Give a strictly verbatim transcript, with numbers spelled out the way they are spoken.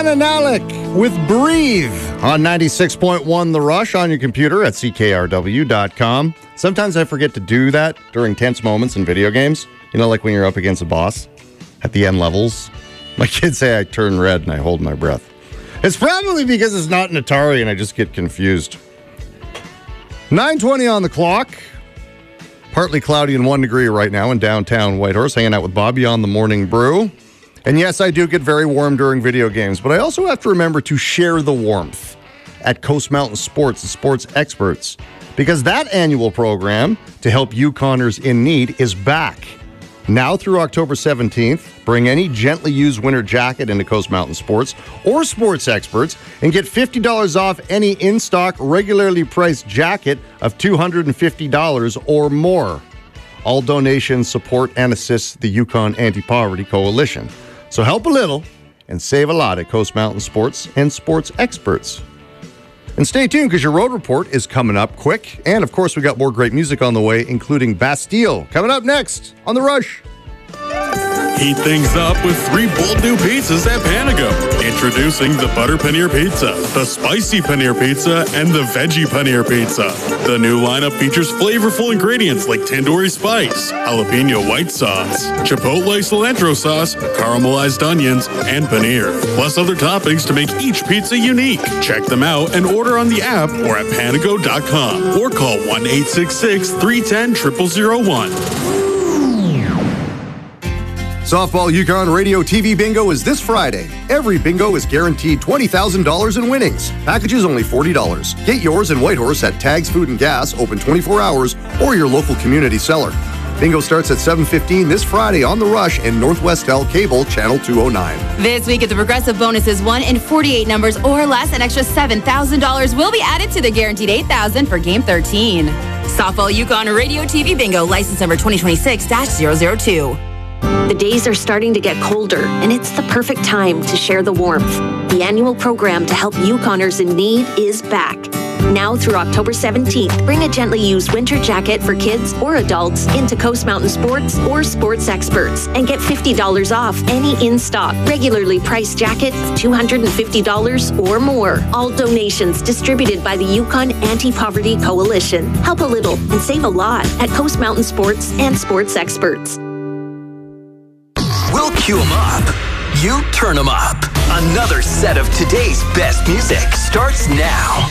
Anna Nalick with Breathe on ninety-six point one The Rush on your computer at C K R W dot com. Sometimes I forget to do that during tense moments in video games. You know, like when you're up against a boss at the end levels. My kids say I turn red and I hold my breath. It's probably because it's not an Atari and I just get confused. nine twenty on the clock. Partly cloudy and one degree right now in downtown Whitehorse, hanging out with Bobby on the Morning Brew. And yes, I do get very warm during video games, but I also have to remember to share the warmth at Coast Mountain Sports, the sports experts, because that annual program to help Yukoners in need is back. Now through October seventeenth, bring any gently used winter jacket into Coast Mountain Sports or Sports Experts and get fifty dollars off any in-stock, regularly priced jacket of two hundred fifty dollars or more. All donations support and assist the Yukon Anti-Poverty Coalition. So help a little and save a lot at Coast Mountain Sports and Sports Experts. And stay tuned because your road report is coming up quick. And of course, we got more great music on the way, including Bastille, coming up next on The Rush. Heat things up with three bold new pizzas at Panago. Introducing the Butter Paneer Pizza, the Spicy Paneer Pizza, and the Veggie Paneer Pizza. The new lineup features flavorful ingredients like tandoori spice, jalapeno white sauce, chipotle cilantro sauce, caramelized onions, and paneer. Plus other toppings to make each pizza unique. Check them out and order on the app or at panago dot com or call one eight six six, three one zero, zero zero zero one. Softball Yukon Radio T V Bingo is this Friday. Every bingo is guaranteed twenty thousand dollars in winnings. Packages only forty dollars. Get yours in Whitehorse at Tags Food and Gas, open twenty-four hours, or your local community seller. Bingo starts at seven fifteen this Friday on The Rush and Northwest L Cable, Channel two oh nine. This week, if the progressive bonus is one in forty-eight numbers or less, an extra seven thousand dollars will be added to the guaranteed eight thousand dollars for Game thirteen. Softball Yukon Radio T V Bingo, license number twenty twenty-six dash zero zero two. The days are starting to get colder, and it's the perfect time to share the warmth. The annual program to help Yukoners in need is back. Now through October seventeenth, bring a gently used winter jacket for kids or adults into Coast Mountain Sports or Sports Experts and get fifty dollars off any in-stock, regularly priced jacket of two hundred fifty dollars or more. All donations distributed by the Yukon Anti-Poverty Coalition. Help a little and save a lot at Coast Mountain Sports and Sports Experts. We'll cue them up. You turn them up. Another set of today's best music starts now.